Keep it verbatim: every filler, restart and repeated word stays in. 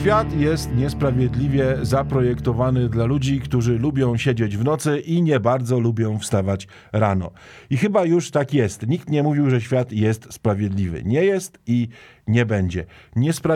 Świat jest niesprawiedliwie zaprojektowany dla ludzi, którzy lubią siedzieć w nocy i nie bardzo lubią wstawać rano. I chyba już tak jest. Nikt nie mówił, że świat jest sprawiedliwy. Nie jest i nie będzie. Niespra-